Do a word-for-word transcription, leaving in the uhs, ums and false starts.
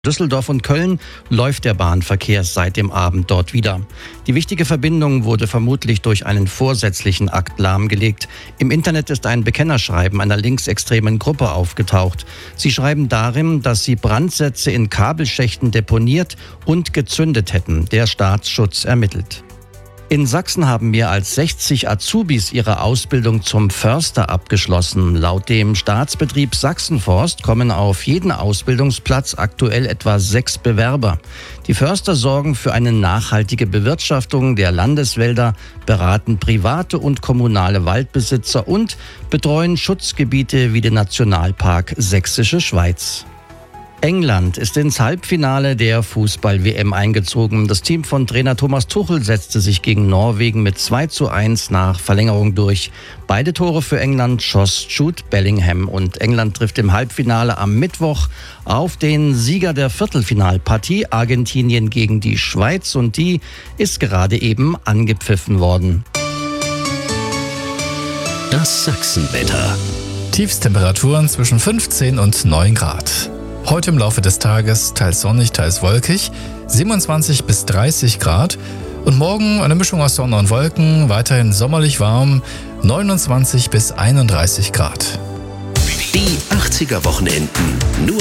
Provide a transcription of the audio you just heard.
Düsseldorf und Köln läuft der Bahnverkehr seit dem Abend dort wieder. Die wichtige Verbindung wurde vermutlich durch einen vorsätzlichen Akt lahmgelegt. Im Internet ist ein Bekennerschreiben einer linksextremen Gruppe aufgetaucht. Sie schreiben darin, dass sie Brandsätze in Kabelschächten deponiert und gezündet hätten. Der Staatsschutz ermittelt. In Sachsen haben mehr als sechzig Azubis ihre Ausbildung zum Förster abgeschlossen. Laut dem Staatsbetrieb Sachsenforst kommen auf jeden Ausbildungsplatz aktuell etwa sechs Bewerber. Die Förster sorgen für eine nachhaltige Bewirtschaftung der Landeswälder, beraten private und kommunale Waldbesitzer und betreuen Schutzgebiete wie den Nationalpark Sächsische Schweiz. England ist ins Halbfinale der Fußball-W M eingezogen. Das Team von Trainer Thomas Tuchel setzte sich gegen Norwegen mit zwei zu eins nach Verlängerung durch. Beide Tore für England schoss Jude Bellingham und England trifft im Halbfinale am Mittwoch auf den Sieger der Viertelfinalpartie Argentinien gegen die Schweiz und die ist gerade eben angepfiffen worden. Das Sachsenwetter. Tiefstemperaturen zwischen fünfzehn und neun Grad. Heute im Laufe des Tages teils sonnig, teils wolkig, siebenundzwanzig bis dreißig Grad. Und morgen eine Mischung aus Sonne und Wolken, weiterhin sommerlich warm, neunundzwanzig bis einunddreißig Grad. Die achtziger Wochenenden. Nur